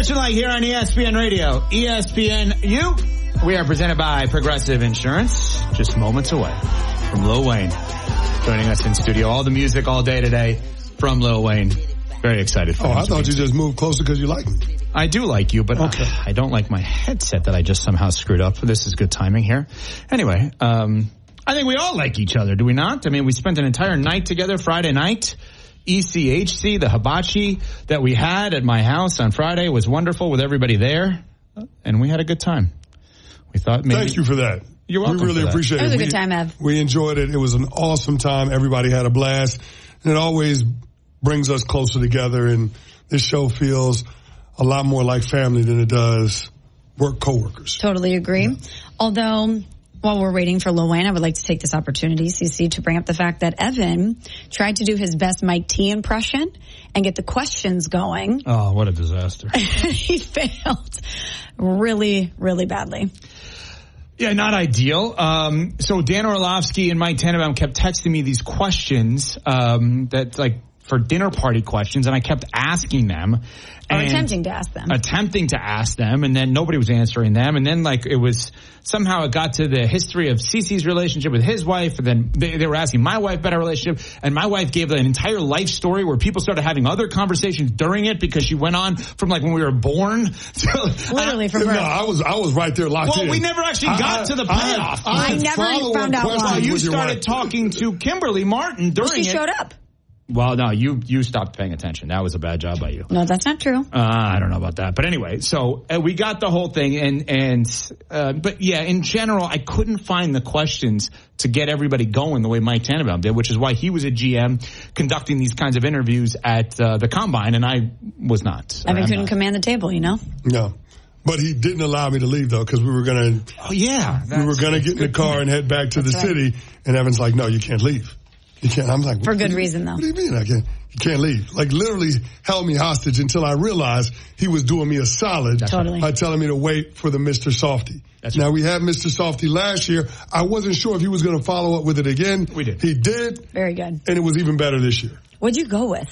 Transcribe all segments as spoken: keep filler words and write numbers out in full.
Unsportsmanlike here on E S P N Radio. E S P N U. We are presented by Progressive Insurance. Just moments away from Lil Wayne. Joining us in studio. All the music all day today from Lil Wayne. Very excited for Oh, him I thought you just moved closer because you like me. I do like you, but okay. I don't like my headset that I just somehow screwed up. This is good timing here. Anyway, um, I think we all like each other, do we not? I mean, we spent an entire night together Friday night. E C H C, the hibachi that we had at my house on Friday was wonderful with everybody there, and we had a good time. We thought maybe... Thank you for that. You're welcome. We really appreciate it. It was a we, good time, Ev. We enjoyed it. It was an awesome time. Everybody had a blast. And it always brings us closer together, and this show feels a lot more like family than it does work coworkers. Totally agree. Yeah. Although, while we're waiting for Lil Wayne, I would like to take this opportunity, C C, to bring up the fact that Evan tried to do his best Mike T impression and get the questions going. Oh, what a disaster. He failed really, really badly. Yeah, not ideal. Um, so Dan Orlovsky and Mike Tannenbaum kept texting me these questions um, that, like, for dinner party questions, and I kept asking them. Or attempting to ask them. Attempting to ask them, and then nobody was answering them. And then, like, it was, somehow it got to the history of Cece's relationship with his wife, and then they, they were asking my wife about our relationship, and my wife gave an entire life story where people started having other conversations during it because she went on from, like, when we were born. To, Literally from birth. No, I was, I was right there locked well, in. Well, we never actually got I, to the payoff. I, I, I never found out why. You started talking to Kimberly Martin during well, she it. She showed up. Well, no, you you stopped paying attention. That was a bad job by you. No, that's not true. Uh, I don't know about that. But anyway, so uh, we got the whole thing. and and uh, But yeah, in general, I couldn't find the questions to get everybody going the way Mike Tannenbaum did, which is why he was a G M conducting these kinds of interviews at uh, the Combine, and I was not. Evan couldn't not. command the table, you know? No. But he didn't allow me to leave, though, because we were going to... Oh, yeah. We were going to get in the car and head back to that's the right. city, and Evan's like, no, you can't leave. You can't. I'm like, for good reason, though. What do you mean I can't? You can't leave. Like, literally held me hostage until I realized he was doing me a solid totally. by telling me to wait for the Mister Softy. That's now, right. we had Mister Softy last year. I wasn't sure if he was going to follow up with it again. We did. He did. Very good. And it was even better this year. What'd you go with?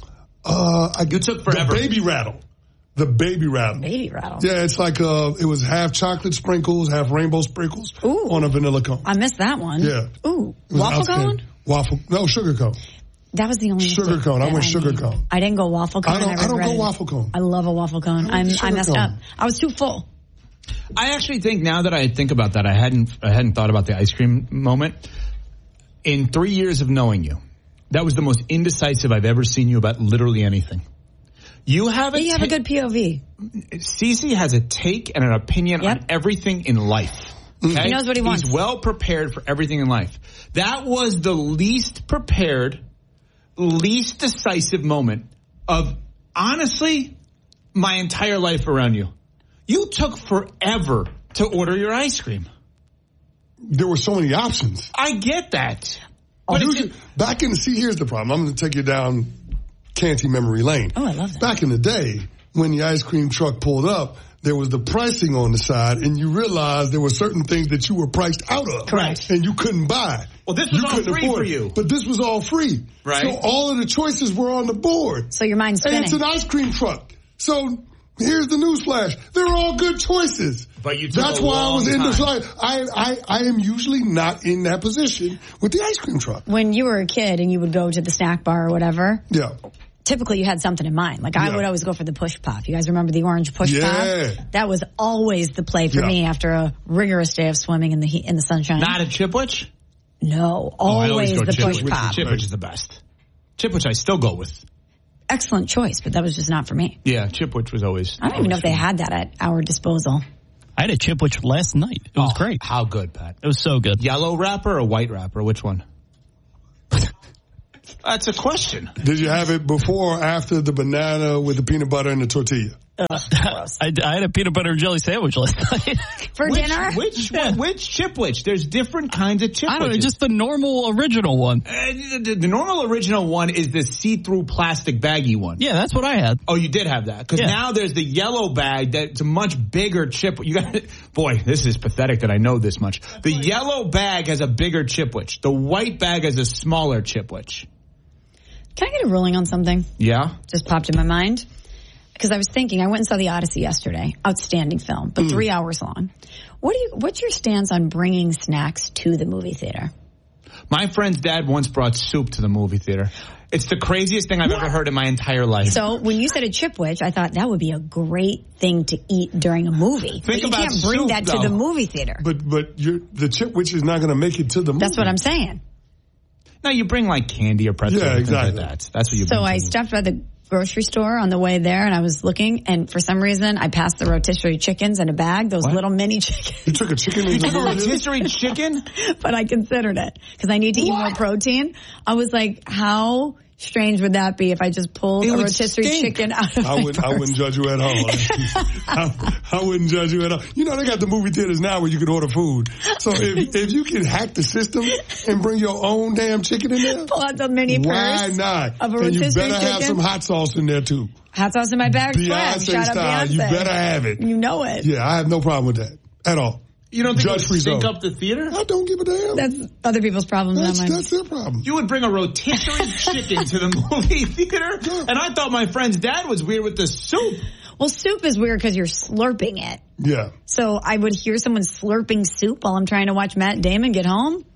Uh, I you took forever. The baby rattle. The baby rattle. Baby rattle. Yeah, it's like, uh, it was half chocolate sprinkles, half rainbow sprinkles Ooh. on a vanilla cone. I missed that one. Yeah. Ooh. Waffle cone? Waffle, no, sugar cone. That was the only sugar cone. I went I sugar made. cone. I didn't go waffle cone. I don't, I, I don't go it. waffle cone. I love a waffle cone. I'm, I messed cone. up. I was too full. I actually think now that I think about that, I hadn't, I hadn't thought about the ice cream moment. In three years of knowing you, that was the most indecisive I've ever seen you about literally anything. You have a you have ta- a good P O V. Cece has a take and an opinion yep. on everything in life. Okay? He knows what he wants. He's well prepared for everything in life. That was the least prepared, least decisive moment of, honestly, my entire life around you. You took forever to order your ice cream. There were so many options. I get that. But it, back in, see, here's the problem. I'm going to take you down Canty memory lane. Oh, I love that. Back in the day, when the ice cream truck pulled up, there was the pricing on the side, and you realized there were certain things that you were priced out of. Correct. And you couldn't buy. Well, this was you all free afford for you. But this was all free. Right. So all of the choices were on the board. So your mind's spinning. And it's an ice cream truck. So here's the newsflash. They're all good choices. But you took That's a why I was long in the time. slide. I, I, I am usually not in that position with the ice cream truck. When you were a kid and you would go to the snack bar or whatever. Yeah. Typically, you had something in mind. Like, I yeah. would always go for the push pop. You guys remember the orange push yeah. pop? That was always the play for yeah. me after a rigorous day of swimming in the heat, in the sunshine. Not a Chipwich? No, Oh, always, always the Chipwich. push pop. Chipwich is the best. Chipwich I still go with. Excellent choice, but that was just not for me. Yeah, Chipwich was always. I don't even know if they had that at our disposal. I had a Chipwich last night. It was oh, great. How good, Pat? It was so good. Yellow wrapper or white wrapper? Which one? That's a question. Did you have it before or after the banana with the peanut butter and the tortilla? Ugh, gross. I, I had a peanut butter and jelly sandwich last night. For which, dinner? Which Yeah. which Chipwich? There's different kinds of Chipwiches. I don't know, just the normal original one. Uh, the, the, the normal original one is the see-through plastic baggy one. Yeah, that's what I had. Oh, you did have that. Because Yeah. now there's the yellow bag that's a much bigger chip. You got, boy, this is pathetic that I know this much. The yellow bag has a bigger Chipwich. The white bag has a smaller Chipwich. Can I get a ruling on something? Yeah? Just popped in my mind. because I was thinking, I went and saw The Odyssey yesterday. Outstanding film, but mm. three hours long. What do you? What's your stance on bringing snacks to the movie theater? My friend's dad once brought soup to the movie theater. It's the craziest thing I've what? ever heard in my entire life. So when you said a Chipwich, I thought that would be a great thing to eat during a movie. Think but you about can't bring soup, that though. to the movie theater. But but you're, the Chipwich is not going to make it to the movie. That's what I'm saying. No, you bring like candy or pretzels. Yeah, or exactly. Like that. That's what you. So bring I to stopped by the grocery store on the way there, and I was looking, and for some reason, I passed the rotisserie chickens in a bag. Those what? little mini chickens. You took a chicken. You took a rotisserie chicken, but I considered it because I need to what? eat more protein. I was like, how strange would that be if I just pulled it a rotisserie stink. chicken out of I my would. purse? I wouldn't judge you at all. I, I wouldn't judge you at all. You know they got the movie theaters now where you can order food. So if if you can hack the system and bring your own damn chicken in there, pull out the mini purse. Why not? Of a and you rotisserie better chicken. have some hot sauce in there too. Hot sauce in my bag, Beyonce Shout style. out Beyonce. You better have it. You know it. Yeah, I have no problem with that at all. You don't think Judge it would stink zone. up the theater? I don't give a damn. That's other people's problems, That's, not mine. that's their problem. You would bring a rotisserie chicken to the movie theater? And I thought my friend's dad was weird with the soup. Well, soup is weird because you're slurping it. Yeah. So I would hear someone slurping soup while I'm trying to watch Matt Damon get home.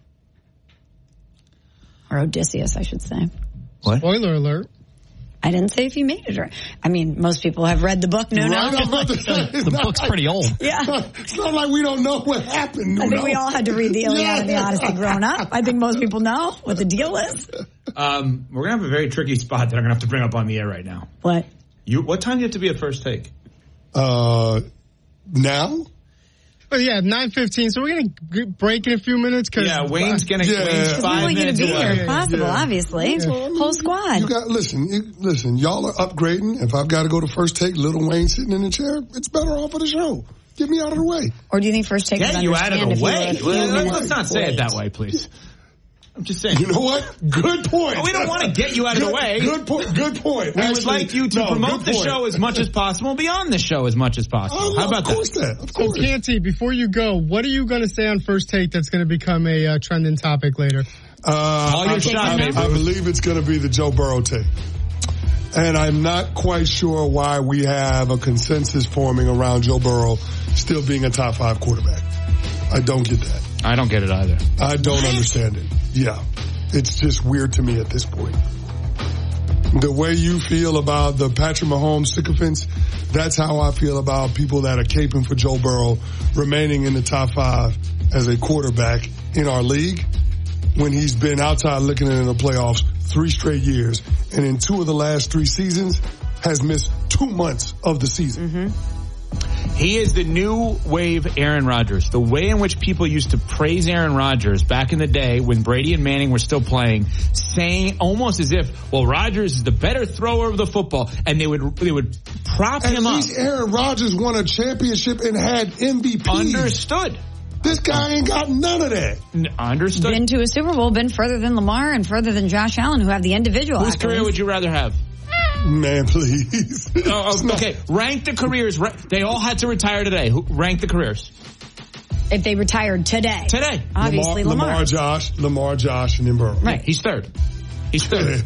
Or Odysseus, I should say. What? Spoiler alert. I didn't say if he made it or... I mean, most people have read the book. No, Right, no. I'm about to say, The, it's the not book's like- pretty old. Yeah. It's not like we don't know what happened. I think know. we all had to read the Iliad and the Yeah. Odyssey growing up. I think most people know what the deal is. Um, we're going to have a very tricky spot that I'm going to have to bring up on the air right now. What? You, what time do you have to be at First Take? Uh, now? But yeah, nine fifteen. So we're going to break in a few minutes. Cause Yeah, Wayne's going to Yeah. Wayne's Because We five want you to minutes be here away. if possible, Yeah. obviously. Yeah. Well, I mean, Whole squad. You got listen, you, listen. Y'all are upgrading. If I've got to go to First Take, Little Wayne sitting in the chair, it's better off for the show. Get me out of the way. Or do you think First Take would Get you out understand of if the you were way. a few Well, minutes let's not say it late? that way, please. I'm just saying. You know what? Good point. Oh, we don't want to get you out of good, the way. Good point. Good point. We Actually, would like you to no, promote the good point. show as much as possible, beyond the show as much as possible. Oh, How about of course that? that? Of So course. Canty, before you go, what are you going to say on First Take that's going to become a uh, trending topic later? Uh, Call your I, shot, I, baby. I believe it's going to be the Joe Burrow take. And I'm not quite sure why we have a consensus forming around Joe Burrow still being a top five quarterback. I don't get that. I don't get it either. I don't understand it. Yeah. It's just weird to me at this point. The way you feel about the Patrick Mahomes sycophants, that's how I feel about people that are caping for Joe Burrow remaining in the top five as a quarterback in our league when he's been outside looking in the playoffs three straight years, and in two of the last three seasons has missed two months of the season. Mm-hmm. He is the new wave Aaron Rodgers. The way in which people used to praise Aaron Rodgers back in the day when Brady and Manning were still playing, saying almost as if, well, Rodgers is the better thrower of the football, and they would they would prop At him up. least Aaron Rodgers won a championship and had M V Ps. Understood. This guy ain't got none of that. N- Understood. Been to a Super Bowl, been further than Lamar and further than Josh Allen, who have the individual Whose career accolades. would you rather have? Man, please. Oh, okay, rank the careers. Ra- They all had to retire today. Who, rank the careers. If they retired today. Today. Obviously, Lamar. Lamar, Josh, Lamar, Josh, and then Burrow. Right. He's third. He's third.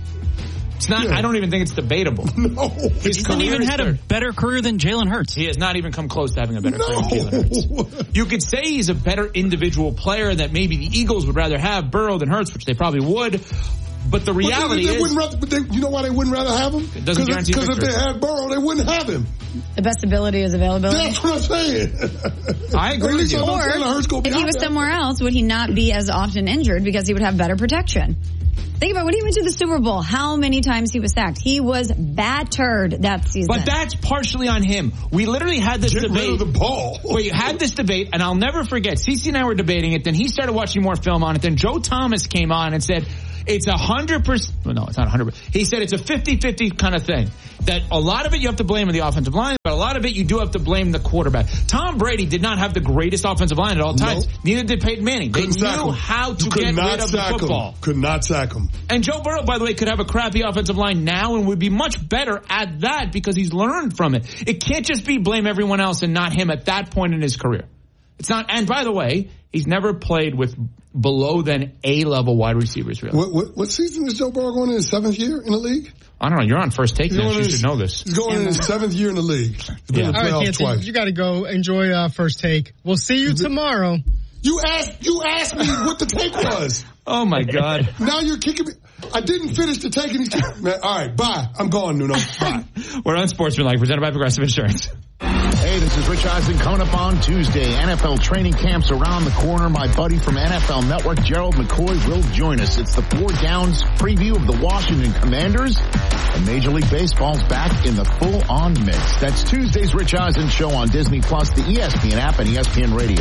It's not. Yeah. I don't even think it's debatable. No. His He's not career even is had a third. better career than Jalen Hurts. He has not even come close to having a better No. career than Jalen Hurts. You could say he's a better individual player that maybe the Eagles would rather have Burrow than Hurts, which they probably would. But the reality they, they is, wouldn't rather, but they, you know why they wouldn't rather have him? It doesn't guarantee Because if victory. they had Burrow, they wouldn't have him. The best ability is availability. That's what I'm saying. I agree At least with you. I know Or Jalen Hurts gonna be if he out was there. somewhere else, would he not be as often injured because he would have better protection? Think about when he went to the Super Bowl, how many times he was sacked. He was battered that season. But that's partially on him. We literally had this Get debate. rid of the ball. We had this debate, and I'll never forget. Cece and I were debating it. Then he started watching more film on it. Then Joe Thomas came on and said, it's a hundred percent. Well, no, it's not a hundred percent. He said it's a fifty-fifty kind of thing. That a lot of it you have to blame on the offensive line, but a lot of it you do have to blame the quarterback. Tom Brady did not have the greatest offensive line at all times. Nope. Neither did Peyton Manning. They Couldn't sack knew him. how to You could get not rid of the sack him. football. Could not sack him. And Joe Burrow, by the way, could have a crappy offensive line now and would be much better at that because he's learned from it. It can't just be blame everyone else and not him at that point in his career. It's not. And by the way, he's never played with below than A-level wide receivers, really. What, what, what season is Joe Burrow going in? His seventh year in the league? I don't know. You're on First Take He's now. You his, should know this. He's going in his seventh year in the league. He's been Yeah. in the All right, playoffs Canty, twice. you got to go enjoy uh, First Take. We'll see you tomorrow. You asked, you asked me what the take was. Oh, my God. Now you're kicking me. I didn't finish the take and he's kicking me. All right, bye. I'm gone, Nuno. Bye. We're on Sportsmanlike, presented by Progressive Insurance. Hey, this is Rich Eisen coming up on Tuesday. N F L training camps around the corner. My buddy from N F L Network, Gerald McCoy, will join us. It's the Four Downs preview of the Washington Commanders. And Major League Baseball's back in the full-on mix. That's Tuesday's Rich Eisen show on Disney Plus, the E S P N app, and E S P N Radio.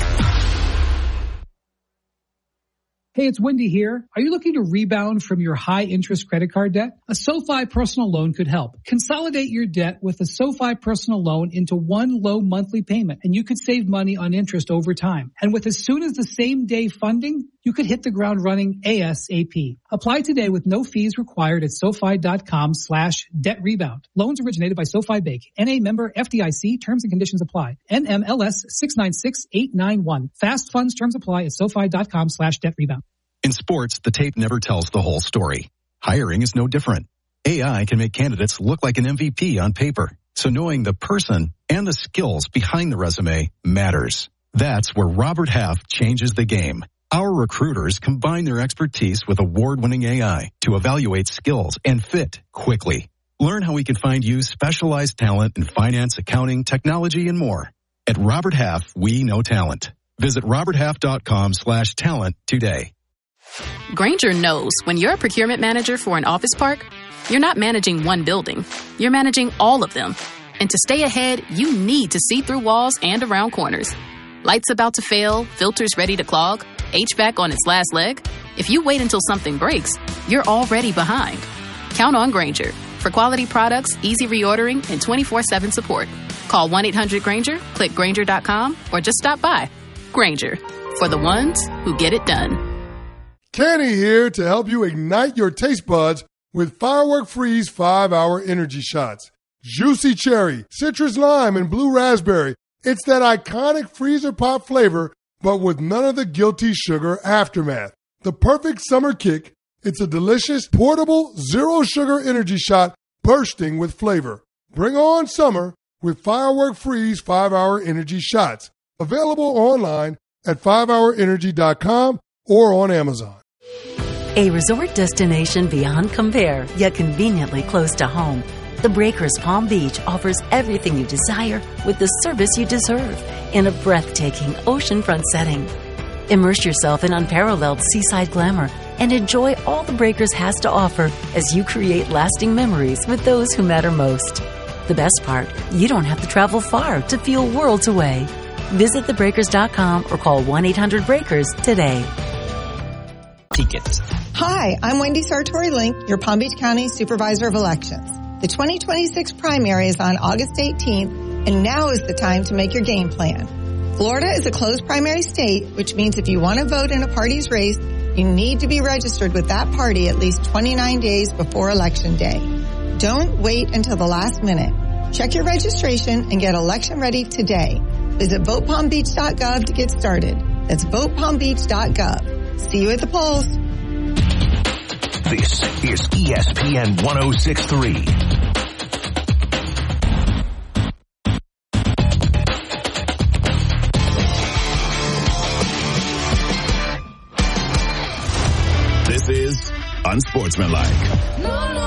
Hey, it's Wendy here. Are you looking to rebound from your high-interest credit card debt? A SoFi personal loan could help. Consolidate your debt with a SoFi personal loan into one low monthly payment, and you could save money on interest over time. And with as soon as the same day funding, you could hit the ground running ASAP. Apply today with no fees required at SoFi.com slash debt rebound. Loans originated by SoFi Bank. N A member F D I C. Terms and conditions apply. N M L S six nine six eight nine one. Fast funds terms apply at SoFi.com slash debt rebound. In sports, the tape never tells the whole story. Hiring is no different. A I can make candidates look like an M V P on paper. So knowing the person and the skills behind the resume matters. That's where Robert Half changes the game. Our recruiters combine their expertise with award-winning A I to evaluate skills and fit quickly. Learn how we can find you specialized talent in finance, accounting, technology, and more. At Robert Half, we know talent. Visit roberthalf.com slash talent today. Grainger knows when you're a procurement manager for an office park, you're not managing one building. You're managing all of them. And to stay ahead, you need to see through walls and around corners. Lights about to fail, filters ready to clog, H V A C on its last leg. If you wait until something breaks, you're already behind. Count on Grainger for quality products, easy reordering, and twenty-four seven support. Call one eight hundred Grainger, click Grainger dot com, or just stop by. Grainger, for the ones who get it done. Kenny here to help you ignite your taste buds with Firework Freeze five hour energy shots. Juicy cherry, citrus lime, and blue raspberry. It's that iconic freezer pop flavor, but with none of the guilty sugar aftermath. The perfect summer kick. It's a delicious, portable, zero sugar energy shot bursting with flavor. Bring on summer with Firework Freeze five hour energy shots. Available online at five hour energy dot com or on Amazon. A resort destination beyond compare, yet conveniently close to home. The Breakers Palm Beach offers everything you desire with the service you deserve in a breathtaking oceanfront setting. Immerse yourself in unparalleled seaside glamour and enjoy all the Breakers has to offer as you create lasting memories with those who matter most. The best part, you don't have to travel far to feel worlds away. Visit the breakers dot com or call one eight hundred breakers today. Tickets. Hi, I'm Wendy Sartori-Link, your Palm Beach County Supervisor of Elections. The twenty twenty-six primary is on August eighteenth, and now is the time to make your game plan. Florida is a closed primary state, which means if you want to vote in a party's race, you need to be registered with that party at least twenty-nine days before Election Day. Don't wait until the last minute. Check your registration and get election ready today. Visit vote palm beach dot gov to get started. That's vote palm beach dot gov. See you at the polls. This is E S P N one oh six point three. This is Unsportsmanlike. We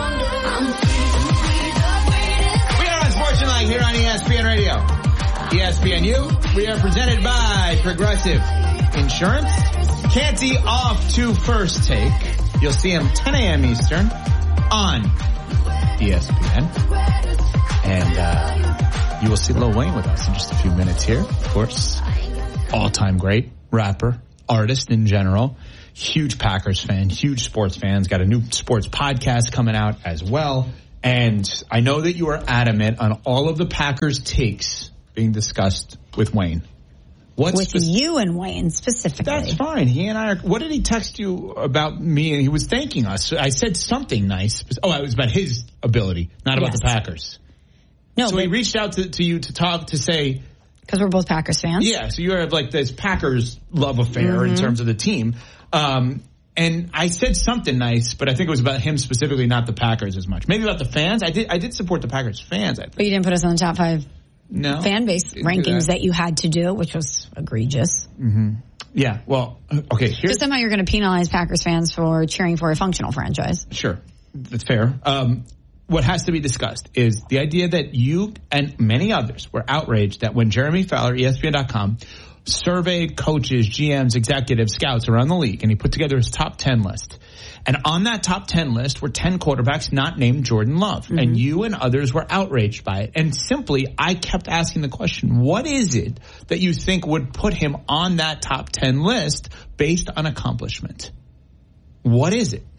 are Unsportsmanlike here on E S P N Radio. E S P N U, we are presented by Progressive Insurance. Canty off to First Take. You'll see him ten a.m. Eastern on E S P N. And uh, you will see Lil Wayne with us in just a few minutes here. Of course, all-time great rapper, artist in general. Huge Packers fan, huge sports fans. Got a new sports podcast coming out as well. And I know that you are adamant on all of the Packers takes being discussed with Wayne. What's with spec- you and Wayne specifically. That's fine. He and I are, what did he text you about me? And he was thanking us. I said something nice. Oh, it was about his ability, not about yes. the Packers. No. So he reached out to, to you to talk, to say. Because we're both Packers fans. Yeah. So you have like this Packers love affair mm-hmm. in terms of the team. Um, And I said something nice, but I think it was about him specifically, not the Packers as much. Maybe about the fans. I did I did support the Packers fans, I think. But you didn't put us on the top five no, fan base rankings that. that you had to do, which was egregious. Mm-hmm. Yeah, well, okay. Because somehow you're going to penalize Packers fans for cheering for a functional franchise. Sure, that's fair. Um, what has to be discussed is the idea that you and many others were outraged that when Jeremy Fowler, E S P N dot com, surveyed coaches, G Ms, executives, scouts around the league, and he put together his top ten list. And on that top ten list were ten quarterbacks not named Jordan Love. Mm-hmm. And you and others were outraged by it. And simply, I kept asking the question, what is it that you think would put him on that top ten list based on accomplishment? What is it?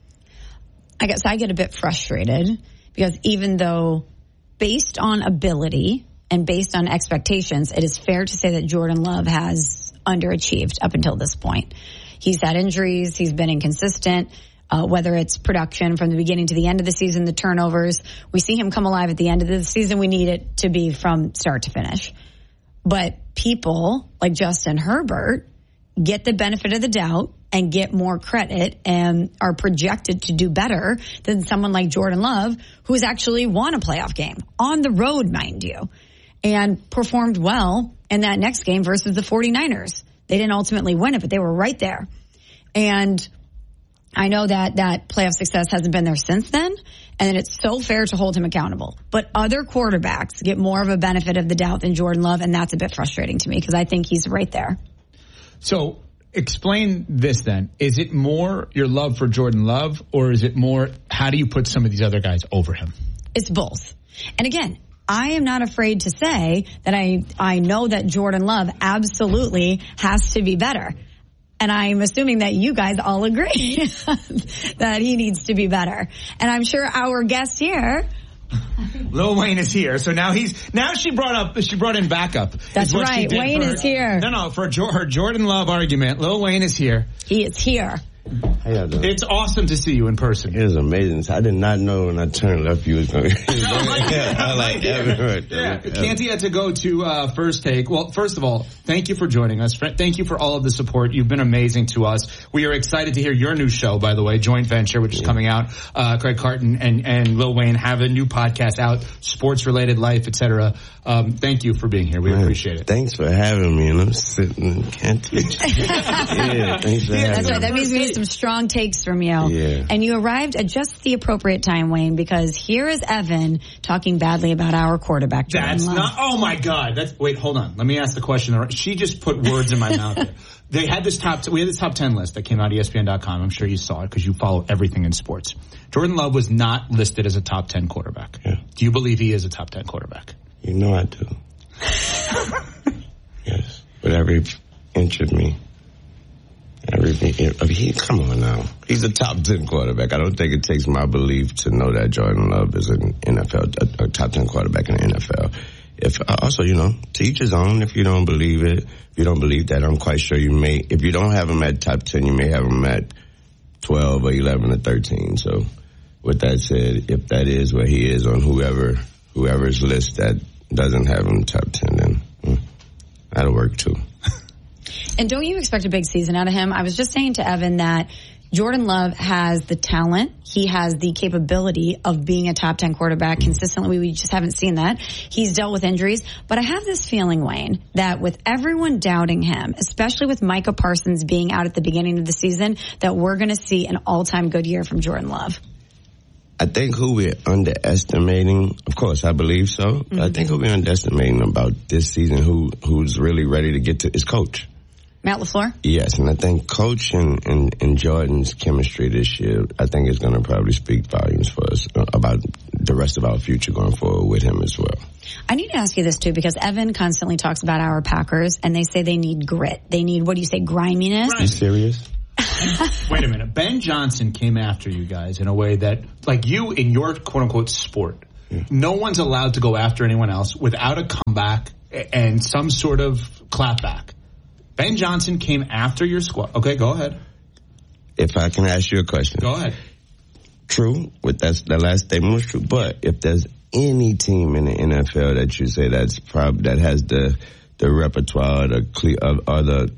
I guess I get a bit frustrated because even though based on ability and based on expectations, it is fair to say that Jordan Love has underachieved up until this point. He's had injuries. He's been inconsistent, uh, whether it's production from the beginning to the end of the season, the turnovers. We see him come alive at the end of the season. We need it to be from start to finish. But people like Justin Herbert get the benefit of the doubt and get more credit and are projected to do better than someone like Jordan Love, who's actually won a playoff game on the road, mind you, and performed well in that next game versus the 49ers. They didn't ultimately win it, but they were right there. And I know that that playoff success hasn't been there since then, and it's so fair to hold him accountable. But other quarterbacks get more of a benefit of the doubt than Jordan Love, and that's a bit frustrating to me because I think he's right there. So explain this then. Is it more your love for Jordan Love, or is it more how do you put some of these other guys over him? It's both. And again, I am not afraid to say that I, I know that Jordan Love absolutely has to be better. And I'm assuming that you guys all agree that he needs to be better. And I'm sure our guest here... Lil Wayne is here, so now he's now she brought up she brought in backup. That's right, Wayne is here. No, no, for her Jordan Love argument, Lil Wayne is here. He is here. How y'all doing? It's awesome to see you in person. It was amazing. I did not know when I turned left you was going to... I like Evan. Yeah, Canty had to go to uh, First Take. Well, first of all, thank you for joining us. Thank you for all of the support. You've been amazing to us. We are excited to hear your new show, by the way, Joint Venture, which is yeah. coming out. Uh, Craig Carton and, and Lil Wayne have a new podcast out, sports-related life, et cetera. Um, thank you for being here. We Man, appreciate it. Thanks for having me. And I'm sitting and can't teach. yeah, thanks for yeah, having that's me. right. That means we need some strong takes from you. Yeah. And you arrived at just the appropriate time, Wayne, because here is Evan talking badly about our quarterback, Jordan That's Love. not, oh my God. That's, wait, hold on. Let me ask the question. She just put words in my mouth here. They had this top, we had this top ten list that came out of E S P N dot com. I'm sure you saw it because you follow everything in sports. Jordan Love was not listed as a top ten quarterback. Yeah. Do you believe he is a top ten quarterback? You know I do. Yes. But every inch of me, everything, he, come on now. He's a top ten quarterback. I don't think it takes my belief to know that Jordan Love is an N F L, a, a top ten quarterback in the N F L. If, also, you know, to each his own. If you don't believe it, if you don't believe that, I'm quite sure you may, if you don't have him at top ten, you may have him at twelve or eleven or thirteen. So with that said, if that is where he is on whoever, whoever's list that doesn't have him top ten, then mm, that'll work too. And don't you expect a big season out of him? I was just saying to Evan that Jordan Love has the talent. He has the capability of being a top ten quarterback consistently. We just haven't seen that. He's dealt with injuries. But I have this feeling, Wayne, that with everyone doubting him, especially with Micah Parsons being out at the beginning of the season, that we're going to see an all-time good year from Jordan Love. I think who we're underestimating, of course, I believe so. Mm-hmm. I think who we're underestimating about this season, who who's really ready to get to, is Coach. Matt LaFleur? Yes, and I think Coach and, and, and Jordan's chemistry this year, I think is going to probably speak volumes for us about the rest of our future going forward with him as well. I need to ask you this, too, because Evan constantly talks about our Packers, and they say they need grit. They need, what do you say, griminess? Are you serious? Wait a minute. Ben Johnson came after you guys in a way that, like you in your quote-unquote sport, yeah. no one's allowed to go after anyone else without a comeback and some sort of clapback. Ben Johnson came after your squad. Okay, go ahead. If I can ask you a question. Go ahead. True. With that's the last statement was true. But if there's any team in the N F L that you say that's prob that has the the repertoire, the cle- or the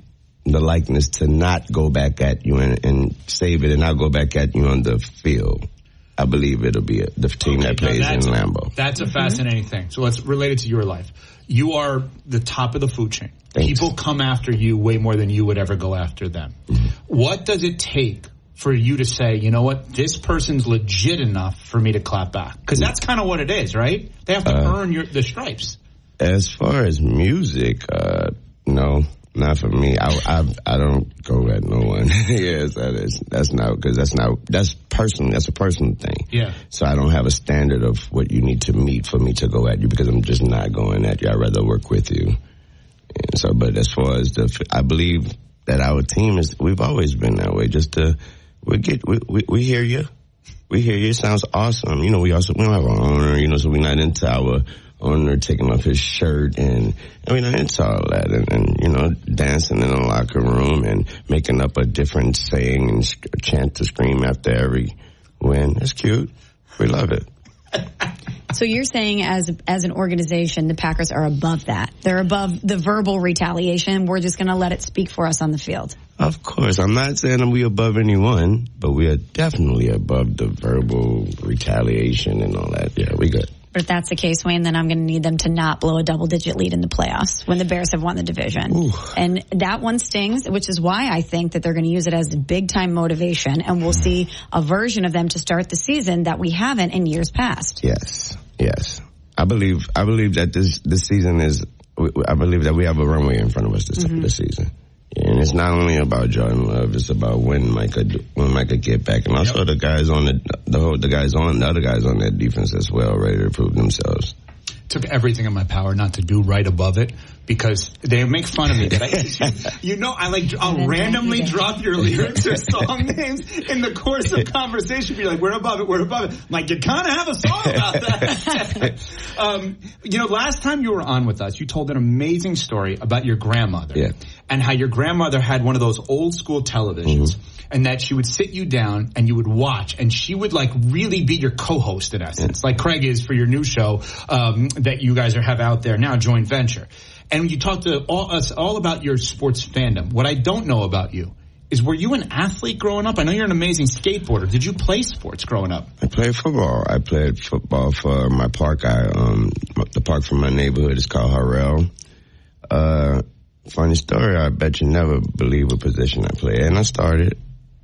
the likeness to not go back at you and, and save it and not go back at you on the field. I believe it'll be a, the team okay, that plays in Lambeau. That's a fascinating mm-hmm. thing. So let's relate it to your life. You are the top of the food chain. Thanks. People come after you way more than you would ever go after them. Mm-hmm. What does it take for you to say, you know what, this person's legit enough for me to clap back? Because that's kind of what it is, right? They have to uh, earn your, the stripes. As far as music, uh, no. Not for me. I, I, I don't go at no one. yes, that is, that's not, cause that's not, that's personal, that's a personal thing. Yeah. So I don't have a standard of what you need to meet for me to go at you because I'm just not going at you. I'd rather work with you. And so, but as far as the, I believe that our team is, we've always been that way. Just to, we get, we, we, we hear you. We hear you. It sounds awesome. You know, we also, we don't have an owner, you know, so we're not into our, owner taking off his shirt and I mean I into all that and, and you know dancing in the locker room and making up a different saying and sc- chant to scream after every win. That's cute. We love it. So you're saying as as an organization the Packers are above that. They're above the verbal retaliation. We're just going to let it speak for us on the field. Of course. I'm not saying that we're above anyone, but we are definitely above the verbal retaliation and all that. Yeah, we good. But if that's the case, Wayne, then I'm going to need them to not blow a double-digit lead in the playoffs when the Bears have won the division. Ooh. And that one stings, which is why I think that they're going to use it as big-time motivation, and we'll see a version of them to start the season that we haven't in years past. Yes, yes. I believe I believe that this, this season is, I believe that we have a runway in front of us this, mm-hmm. this season. And it's not only about Jordan Love; it's about when Micah when Micah get back, and also yep. the guys on the the whole, the guys on the other guys on that defense as well, ready to prove themselves. Took everything in my power not to do right above it because they make fun of me. That I, you know, I like I'll randomly drop your lyrics or song names in the course of conversation. Be like, we're above it, we're above it. I'm like, you kind of have a song about that. um, you know, last time you were on with us, you told an amazing story about your grandmother yeah. and how your grandmother had one of those old school televisions. Mm-hmm. And that she would sit you down and you would watch, and she would like really be your co-host in essence, like Craig is for your new show um, that you guys are have out there now, joint venture. And you talked to all, us all about your sports fandom. What I don't know about you is, were you an athlete growing up? I know you're an amazing skateboarder. Did you play sports growing up? I played football. I played football for my park. I um, the park from my neighborhood is called Harrell. Uh, funny story. I bet you never believe what position I played, and I started.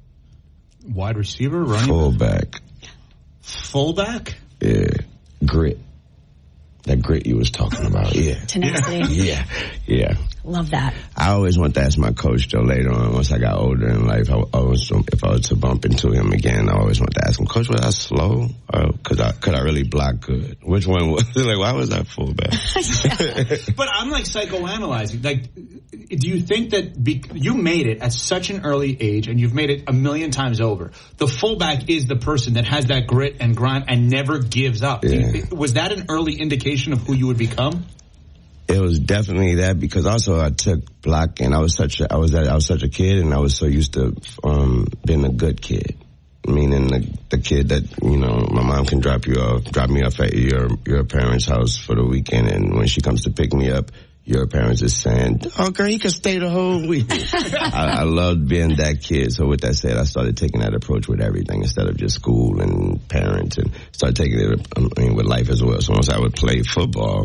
Wide receiver, running fullback. Fullback? Yeah, grit. That grit you was talking about. Yeah, tenacity. Yeah, yeah. Love that. I always want to ask my coach though later on, once I got older in life, I always, if I was to bump into him again, I always want to ask him, Coach, was I slow? Or could I could I really block good? Which one was like? Why was I fullback? But I'm like psychoanalyzing. Like, do you think that be, you made it at such an early age, and you've made it a million times over? The fullback is the person that has that grit and grind and never gives up. Yeah. You, was that an early indication of who you would become? It was definitely that, because also I took blocking. I was such a, I was I was such a kid, and I was so used to um, being a good kid, meaning the, the kid that, you know, my mom can drop you off, drop me off at your your parents' house for the weekend, and when she comes to pick me up, your parents is saying, "Oh, girl, you can stay the whole week." I, I loved being that kid. So with that said, I started taking that approach with everything instead of just school and parents, and started taking it I mean, with life as well. So once I would play football,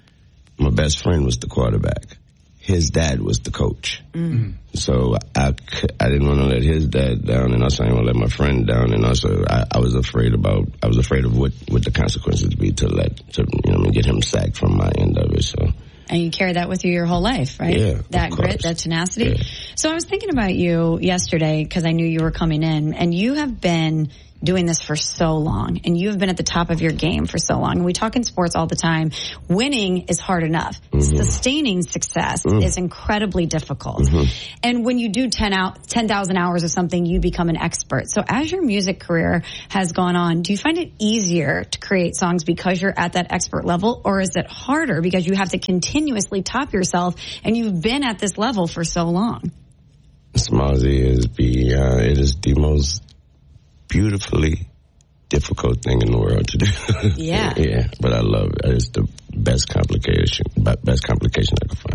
my best friend was the quarterback. His dad was the coach. Mm. So I, I didn't want to let his dad down, and also I didn't want to let my friend down, and also I, I was afraid about, I was afraid of what, what the consequences would be to let, to, you know, get him sacked from my end of it, so. And you carry that with you your whole life, right? Yeah, that grit, that tenacity. Yeah. So I was thinking about you yesterday because I knew you were coming in, and you have been doing this for so long, and you've been at the top of your game for so long. And we talk in sports all the time. Winning is hard enough. Mm-hmm. Sustaining success mm-hmm. is incredibly difficult. Mm-hmm. And when you do ten out, ten thousand hours of something, you become an expert. So as your music career has gone on, do you find it easier to create songs because you're at that expert level, or is it harder because you have to continuously top yourself and you've been at this level for so long? Smallzy is be, uh, it is the most beautifully difficult thing in the world to do. Yeah. Yeah, but I love it. It's the best complication, best complication I can find.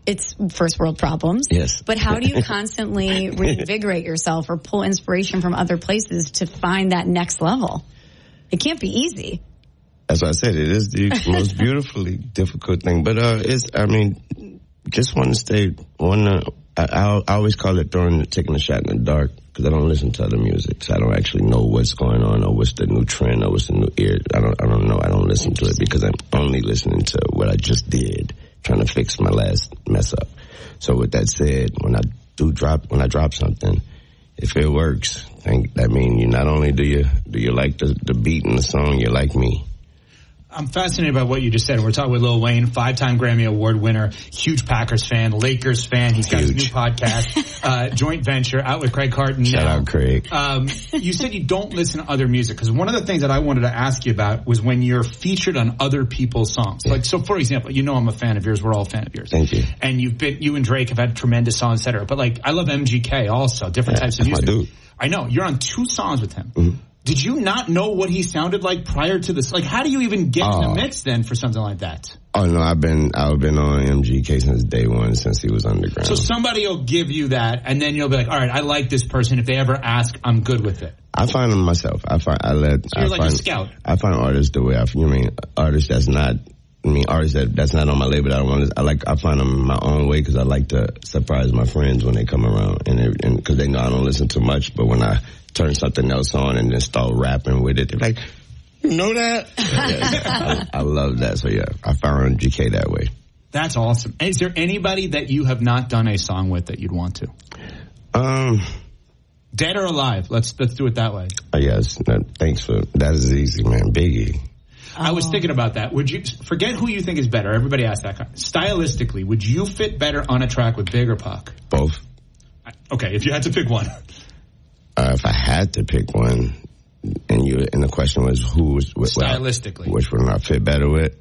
it's first world problems. Yes. But how do you constantly reinvigorate yourself or pull inspiration from other places to find that next level? It can't be easy. As I said, it is the most beautifully difficult thing. But uh, it's, I mean, just want to stay, want to, I, I always call it throwing, taking a shot in the dark, because I don't listen to other music, so I don't actually know what's going on or what's the new trend or what's the new ear. I don't, I don't know. I don't listen to it because I'm only listening to what I just did, trying to fix my last mess up. So with that said, when I do drop, when I drop something, if it works, think that mean you not only do you do you like the the beat in the song, you like me. I'm fascinated by what you just said. We're talking with Lil Wayne, five-time Grammy Award winner, huge Packers fan, Lakers fan. He's got huge. His new podcast, uh, joint venture, out with Craig Carton. Shout now. out, Craig. Um, you said you don't listen to other music, because one of the things that I wanted to ask you about was when you're featured on other people's songs. Yeah. Like, so for example, you know I'm a fan of yours. We're all a fan of yours. Thank you. And you've been, you and Drake have had tremendous songs, et cetera. But like, I love M G K also, different yeah, types of music. I do. I know. You're on two songs with him. Mm-hmm. Did you not know what he sounded like prior to this? Like, how do you even get uh, in the mix then for something like that? Oh no, I've been I've been on M G K since day one, since he was underground. So somebody will give you that, and then you'll be like, all right, I like this person. If they ever ask, I'm good with it. I find them myself. I find I let. So you're I like find, a scout. I find artists the way I. You mean artists that's not. I mean artists that that's not on my label. That I don't want. To, I like. I find them my own way because I like to surprise my friends when they come around, and because they know I don't listen too much. But when I turn something else on and then start rapping with it, they're like, you know that? Yeah, I, I love that. So yeah, I found G K that way. That's awesome. Is there anybody that you have not done a song with that you'd want to? Um, dead or alive? Let's let's do it that way. Uh, yes. No, thanks for that. Is easy, man. Biggie. I was thinking about that. Would you forget who you think is better? Everybody asks that. Stylistically, would you fit better on a track with Big or Pac? Both. Okay, if you had to pick one. Uh, if I had to pick one, and you and the question was who was with, stylistically, well, which one I fit better with,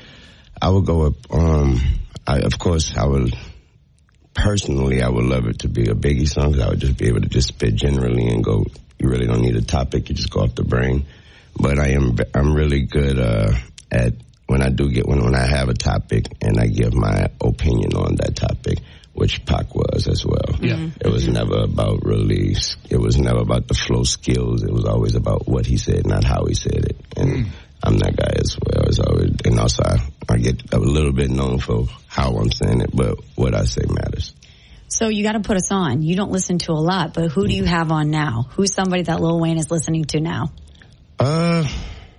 I would go with. Um, I, of course, I would personally, I would love it to be a Biggie song because I would just be able to just spit generally and go. You really don't need a topic; you just go off the brain. But I am I'm really good uh, at when I do get when when I have a topic and I give my opinion on that topic. Which Pac was as well. Yeah. It was never about really, it was never about the flow skills. It was always about what he said, not how he said it. And mm. I'm that guy as well. It's always, and also I, I get a little bit known for how I'm saying it, but what I say matters. So you got to put us on. You don't listen to a lot, but who do you have on now? Who's somebody that Lil Wayne is listening to now? Uh,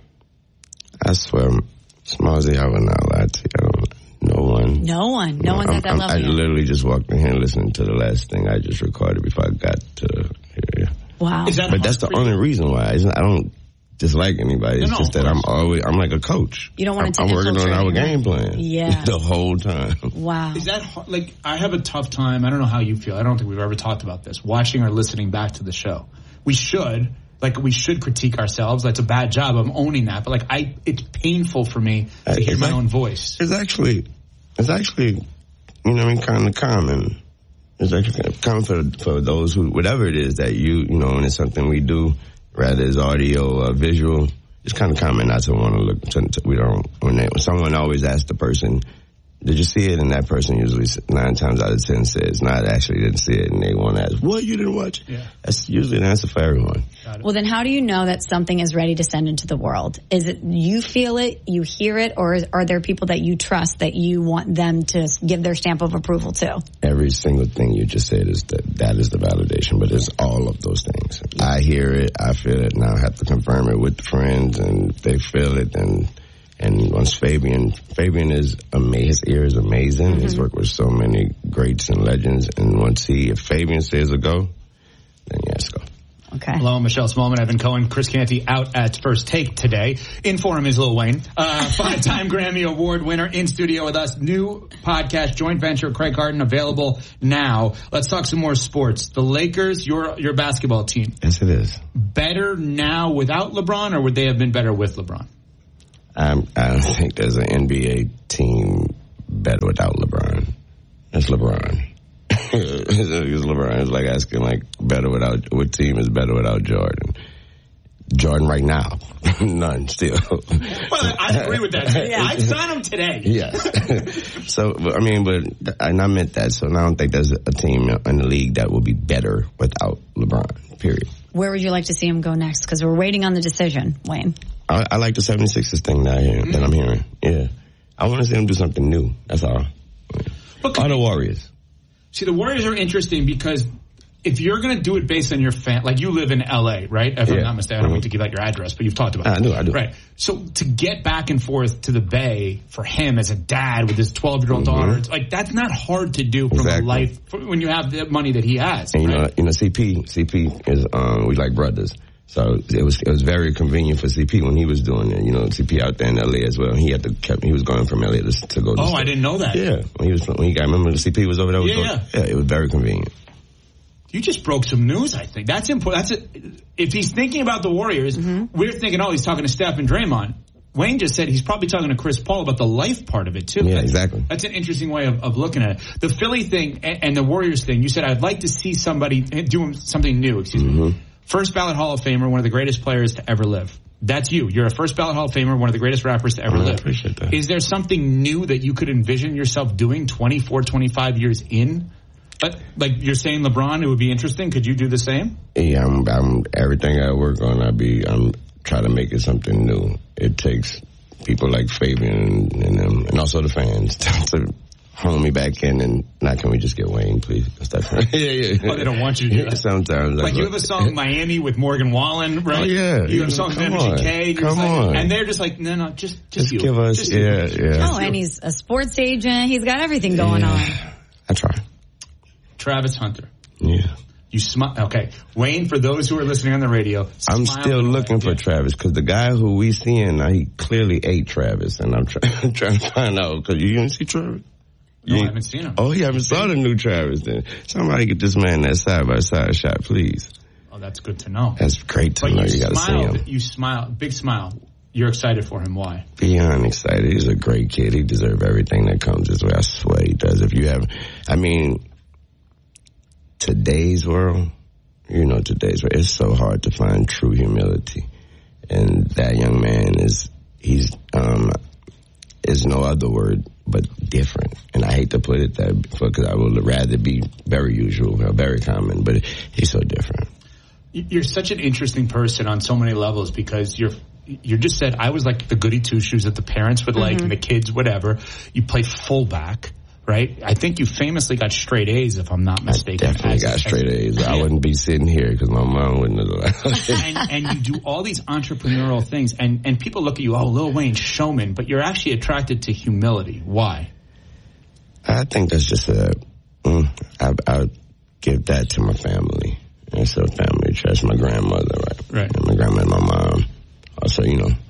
I swear, Smallzy, I would not lie to you. I don't No one. No one. No, no one's I'm, at that I'm, level I yet. literally just walked in here and listened to the last thing I just recorded before I got to here. Wow. Is that but that's the only reason why. It's not, I don't dislike anybody. It's no, no, just that I'm always, I'm like a coach. You don't want to I'm, I'm working on our game plan. Yeah. The whole time. Wow. Is that hard? Like, I have a tough time. I don't know how you feel. I don't think we've ever talked about this. Watching or listening back to the show. We should. Like, we should critique ourselves. That's a bad job. I'm owning that. But, like, I, it's painful for me to uh, hear my like, own voice. It's actually, it's actually, you know, I mean, kind of common. It's actually common for, for those who, whatever it is that you, you know, and it's something we do, rather it's audio or visual, it's kind of common not to want to look, to, to, we don't, when, they, when someone always asks the person, did you see it? And that person usually nine times out of ten says, no, I actually didn't see it. And they want to ask, what, you didn't watch it? Yeah. That's usually an answer for everyone. Well, then how do you know that something is ready to send into the world? Is it you feel it, you hear it, or is, are there people that you trust that you want them to give their stamp of approval to? Every single thing you just said is that that is the validation, but it's all of those things. I hear it, I feel it, now I have to confirm it with friends, and if they feel it, and And once Fabian, Fabian is amazing. His ear is amazing. Mm-hmm. He's worked with so many greats and legends. And once he, if Fabian says a go, then yes, go. Okay. Hello, Michelle Smallman, Evan Cohen, Chris Canty out at First Take today. In for him is Lil Wayne, uh, five-time Grammy Award winner, in studio with us. New podcast, joint venture, Craig Carton, available now. Let's talk some more sports. The Lakers, your your basketball team. Yes, it is. Better now without LeBron, or would they have been better with LeBron? Um, I don't think there's an N B A team better without LeBron. It's LeBron. It's LeBron. It's like asking, like, better without, what team is better without Jordan? Jordan right now. None still. Well, I agree with that. Yeah, I'd sign him today. Yes. So, I mean, but, and I meant that. So I don't think there's a team in the league that will be better without LeBron, period. Where would you like to see him go next? Because we're waiting on the decision, Wayne. I, I like the seventy-sixers thing that, I hear, mm-hmm. that I'm hearing. Yeah. I want to see them do something new. That's all. Okay. Or the Warriors. See, the Warriors are interesting because if you're going to do it based on your fan, like you live in L A, right? If yeah. I'm not mistaken, I don't mm-hmm. want to give out your address, but you've talked about it. I do, I do. Right. So to get back and forth to the Bay for him as a dad with his twelve-year-old mm-hmm. daughter, like that's not hard to do from exactly. a life when you have the money that he has. And you right? know, you know, C P, C P is um, we like brothers. So it was it was very convenient for C P when he was doing it. You know, C P out there in L A as well. He had to kept he was going from L A to, to go. to Oh, I didn't know that. Yeah, when he was when he got remember the C P was over there. Was yeah, going, yeah, yeah. It was very convenient. You just broke some news. I think that's important. That's a, if he's thinking about the Warriors, mm-hmm. we're thinking, oh, he's talking to Steph and Draymond. Wayne just said he's probably talking to Chris Paul about the life part of it too. Yeah, that's, exactly. That's an interesting way of, of looking at it. The Philly thing and, and the Warriors thing. You said I'd like to see somebody doing something new. Excuse mm-hmm. me. First ballot Hall of Famer, one of the greatest players to ever live. That's you. You're a first ballot Hall of Famer, one of the greatest rappers to ever I live. Appreciate that. Is there something new that you could envision yourself doing twenty-four, twenty-five years in? But, like you're saying LeBron, it would be interesting. Could you do the same? Yeah, I'm, I'm everything I work on, I be, I'm trying to make it something new. It takes people like Fabian and, and them, and also the fans to hone me back in, and now can we just get Wayne, please? yeah, yeah. Oh, they don't want you to do that. Sometimes. Like, you have a song, Miami, with Morgan Wallen, right? Oh, yeah. You have a song with Energy K. Come like, on. And they're just like, no, no, just, just, just you. give us, just yeah, you. yeah. Oh, and he's a sports agent. He's got everything going yeah. on. I try. Travis Hunter. Yeah. You smile. Okay. Wayne, for those who are listening on the radio, I'm still looking for yeah. Travis because the guy who we seeing now, he clearly ate Travis, and I'm trying, trying to find out because you didn't see Travis. No, you I haven't seen him. Oh, you haven't saw the new Travis then. Somebody get this man that side-by-side shot, please. Oh, that's good to know. That's great to but know. You, you got to see him. You smile. Big smile. You're excited for him. Why? Beyond excited. He's a great kid. He deserves everything that comes his way. I swear he does. If you have, I mean, today's world, you know, today's world, it's so hard to find true humility. And that young man is, he's, um, is no other word but different. And I hate to put it that because I would rather be very usual or very common, but he's so different. You're such an interesting person on so many levels because you're, you just said I was like the goody two shoes that the parents would like mm-hmm. and the kids, whatever. You played fullback, right? I think you famously got straight A's, if I'm not mistaken. I definitely as, got straight as, A's. I wouldn't be sitting here because my mom wouldn't have allowed. and, and you do all these entrepreneurial things, and, and people look at you, oh, Lil Wayne, showman, but you're actually attracted to humility. Why? I think that's just a, mm, I, I give that to my family. It's a family trust. My grandmother, right? Right. And my grandma and my mom. Also, you know,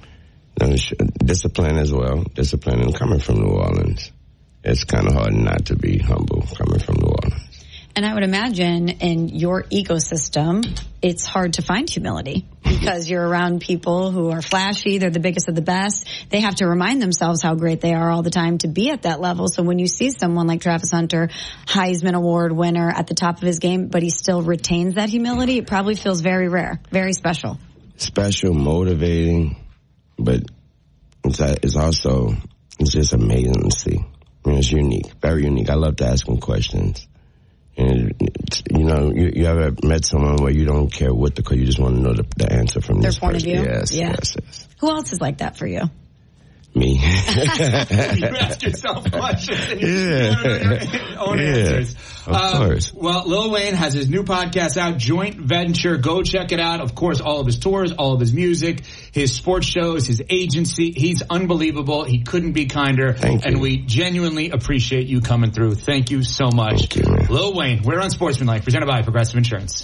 discipline as well. Discipline and coming from New Orleans. It's kind of hard not to be humble coming from New Orleans. And I would imagine in your ecosystem, it's hard to find humility because you're around people who are flashy. They're the biggest of the best. They have to remind themselves how great they are all the time to be at that level. So when you see someone like Travis Hunter, Heisman Award winner at the top of his game, but he still retains that humility, it probably feels very rare, very special. Special, motivating, but it's, it's also, it's just amazing to see. I mean, it's unique, very unique. I love to ask him questions. And, you know, you, you ever met someone where you don't care what the, you just want to know the, the answer from Their this point person? Of view? Yes, yeah. yes, yes. Who else is like that for you? Me. You ask yourself questions and you yeah. want to know your own yeah. answers. Of um, course. Well, Lil Wayne has his new podcast out, Joint Venture. Go check it out. Of course, all of his tours, all of his music, his sports shows, his agency. He's unbelievable. He couldn't be kinder. Thank you. And we genuinely appreciate you coming through. Thank you so much. Thank you, man. Lil Wayne, we're on Sportsmanlike, presented by Progressive Insurance.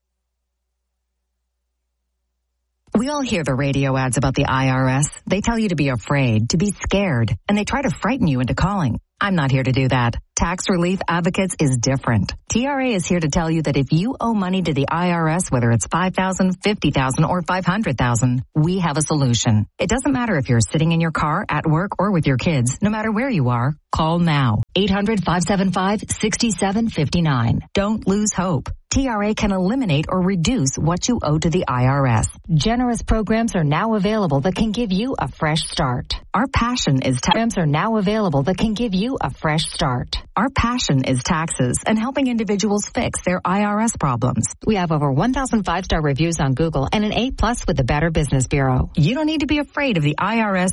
We all hear the radio ads about the I R S. They tell you to be afraid, to be scared, and they try to frighten you into calling. I'm not here to do that. Tax Relief Advocates is different. T R A is here to tell you that if you owe money to the I R S, whether it's five thousand dollars, fifty thousand dollars, or five hundred thousand dollars, we have a solution. It doesn't matter if you're sitting in your car, at work, or with your kids. No matter where you are, call now. eight hundred, five seven five, six seven five nine. Don't lose hope. T R A can eliminate or reduce what you owe to the I R S. Generous programs are now available that can give you a fresh start. Our passion is ta- programs are now available that can give you a fresh start. Our passion is taxes and helping individuals fix their I R S problems. We have over one thousand five-star reviews on Google and an A plus with the Better Business Bureau. You don't need to be afraid of the I R S